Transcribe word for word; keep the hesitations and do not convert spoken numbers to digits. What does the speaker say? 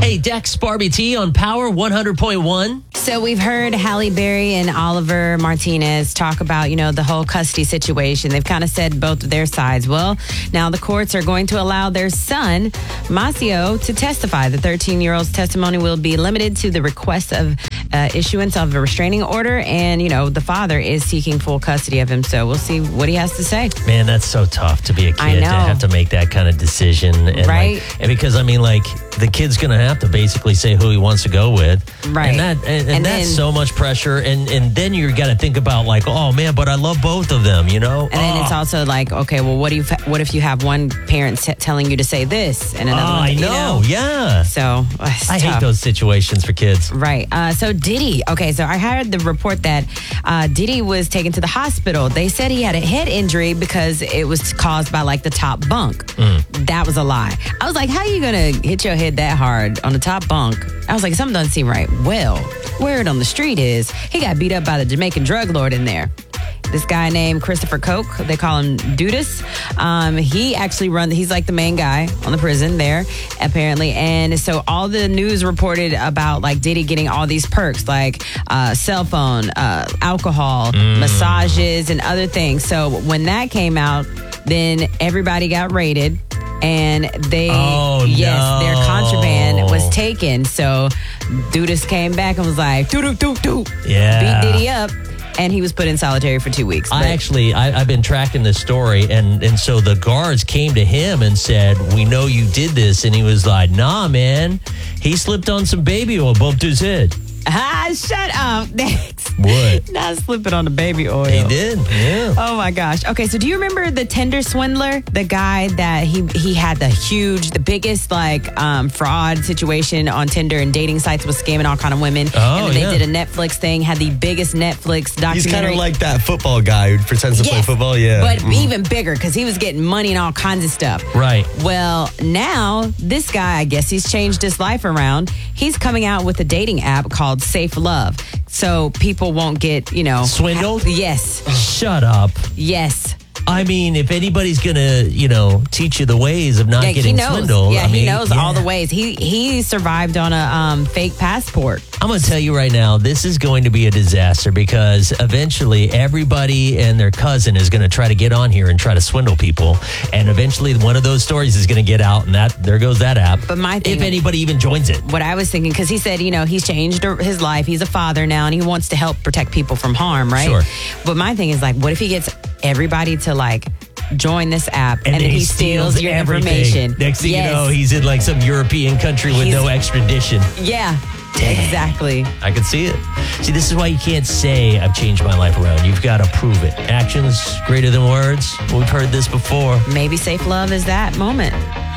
Hey, Dex, Barbie T on Power one hundred point one. So we've heard Halle Berry and Oliver Martinez talk about, you know, the whole custody situation. They've kind of said both of their sides. Well, now the courts are going to allow their son, Masio, to testify. The thirteen-year-old's testimony will be limited to the request of uh, issuance of a restraining order. And, you know, the father is seeking full custody of him. So we'll see what he has to say. Man, that's so tough to be a kid I know. to have to make that kind of decision. And Right. Like, and because, I mean, like, the kid's going to have to basically say who he wants to go with. Right. And, that, and, and, And that's then- so much pressure. And, and then you got to think about, like, oh, man, but I love both of them, you know? And then oh. it's also like, okay, well, what do you? What if you have one parent t- telling you to say this and another Oh, one? I you know. Yeah. So it's I hate tough. those situations for kids. Right. Uh, so Diddy. Okay. So I heard the report that uh, Diddy was taken to the hospital. They said he had a head injury because it was caused by like the top bunk. Mm. That was a lie. I was like, how are you gonna hit your head that hard on the top bunk? I was like, something doesn't seem right. Well, word on the street is he got beat up by the Jamaican drug lord in there. This guy named Christopher Koch, they call him Dudas. Um, he actually runs, he's like the main guy on the prison there, apparently. And so all the news reported about like Diddy getting all these perks, like uh, cell phone, uh, alcohol, Mm. massages, and other things. So when that came out, then everybody got raided. And they, Oh, yes, no. their contraband was taken. So Dudas came back and was like, doo doo doo doo, Yeah. beat Diddy up. And he was put in solitary for two weeks. I But- actually, I, I've been tracking this story, and, and so the guards came to him and said, we know you did this. And he was like, nah, man. He slipped on some baby oil, bumped his head. Ah, shut up. Next. What? Not slipping on the baby oil. He did, yeah. Oh my gosh. Okay, so do you remember the Tinder swindler? The guy that he he had the huge, the biggest like um, fraud situation on Tinder and dating sites, was scamming all kind of women. Oh, and then they yeah. did a Netflix thing, had the biggest Netflix documentary. He's kind of like that football guy who pretends to play Yes, football. Yeah. But Mhm. even bigger because he was getting money and all kinds of stuff. Right. Well, now this guy, I guess he's changed his life around. He's coming out with a dating app called Safe Love. So people won't get, you know. Swindled? ha- yes. Shut up. Yes. I mean, if anybody's going to, you know, teach you the ways of not Yeah, he getting knows. swindled. Yeah, I mean, he knows yeah. all the ways. He he survived on a um, fake passport. I'm going to tell you right now, this is going to be a disaster because eventually everybody and their cousin is going to try to get on here and try to swindle people. And eventually one of those stories is going to get out, and that there goes that app. But my thing- if anybody even joins it. What I was thinking, because he said, you know, he's changed his life. He's a father now, and he wants to help protect people from harm, right? Sure. But my thing is, like, what if he gets everybody to, like, join this app and, then he steals, your everything. information? Next thing Yes. you know, he's in like some European country with He's- no extradition. Yeah, exactly. I can see it. See, this is why you can't say I've changed my life around. You've got to prove it. Actions greater than words. We've heard this before. Maybe Safe Love is that moment.